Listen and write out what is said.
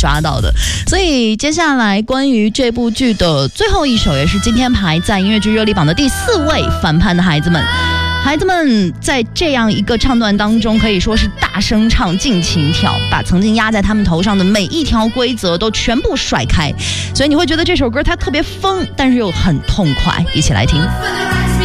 抓到的。所以接下来关于这部剧的最后一首，也是今天排在音乐剧热力榜的第4位，反叛的孩子们。孩子们在这样一个唱段当中，可以说是大声唱、尽情跳，把曾经压在他们头上的每一条规则都全部甩开，所以你会觉得这首歌它特别疯，但是又很痛快。一起来听。